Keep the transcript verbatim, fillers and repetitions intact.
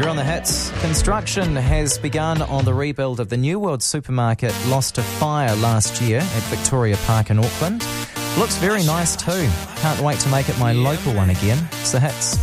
You're on the hits. Construction has begun on the rebuild of the New World supermarket lost to fire last year at Victoria Park in Auckland. Looks very nice too. Can't wait to make it my local one again. It's the hits.